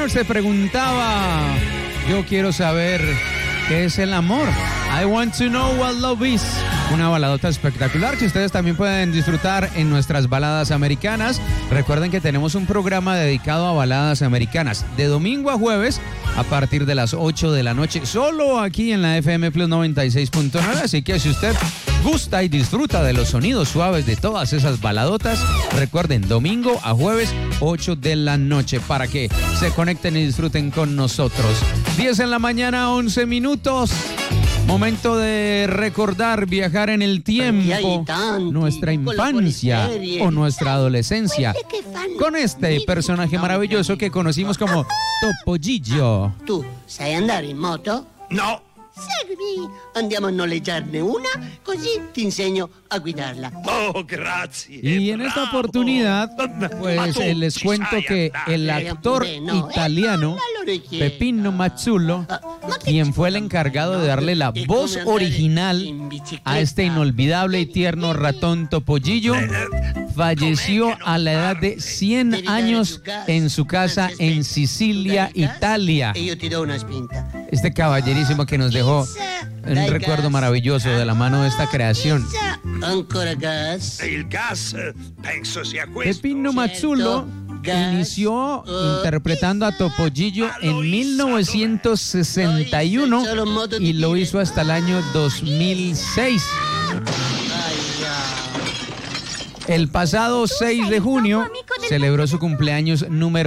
Turner se preguntaba, yo quiero saber qué es el amor. I want to know what love is. Una baladota espectacular que ustedes también pueden disfrutar en nuestras baladas americanas. Recuerden que tenemos un programa dedicado a baladas americanas de domingo a jueves a partir de las 8 de la noche, solo aquí en la FM Plus 96.9. Así que si usted gusta y disfruta de los sonidos suaves de todas esas baladotas, recuerden, domingo a jueves, 8 de la noche, para que se conecten y disfruten con nosotros. 10 en la mañana, 11 minutos. Momento de recordar, viajar en el tiempo, nuestra infancia o nuestra adolescencia, con este personaje maravilloso que conocimos como Topollillo. ¿Tú sai andare in moto? No. Seguimi, andiamo a noleggiarne una, così ti insegno a guidarla. Oh, grazie. Y en esta oportunidad, pues les cuento que el actor italiano Peppino Mazzulo, quien fue el encargado de darle la voz original a este inolvidable y tierno ratón Topollillo, falleció a la edad de 100 años en su casa en Sicilia, Italia. Este caballerísimo que nos dejó un recuerdo maravilloso de la mano de esta creación. Ancora gas. Il gas, penso sia questo. Peppino Mazzulo inició interpretando a Topollillo en 1961 y lo hizo hasta el año 2006. El pasado 6 de junio celebró su cumpleaños número